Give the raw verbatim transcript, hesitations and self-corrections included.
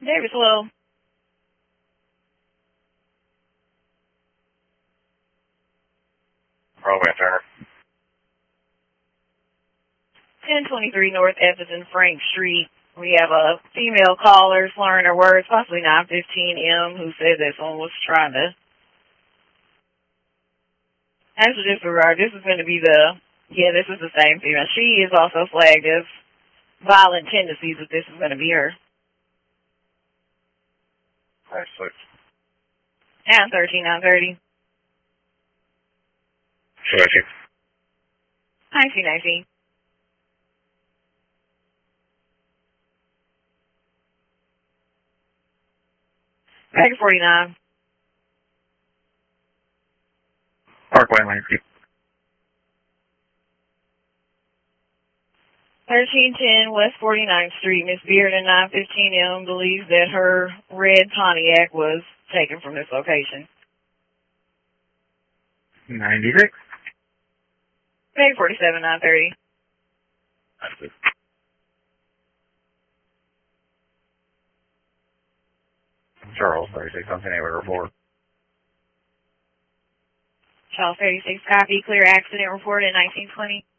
Davis, hello. Program Turner. ten twenty-three North Evanston Frank Street. We have a female caller slurring her words, possibly nine fifteen M, who said that someone was trying to answer this regard. This is going to be the, yeah, this is the same female. She is also flagged as violent tendencies, if this is going to be her. That's six. nine thirteen, nine thirty. Sure. nineteen nineteen. Back forty-nine. Parkway Landscape. thirteen ten West forty-ninth Street. Miss Beard at nine fifteen M believes that her red Pontiac was taken from this location. ninety-six. Back forty-seven, nine thirty. That's good. Charles, thirty-six, something eight report. Charles thirty-six, copy, clear accident report at nineteen twenty.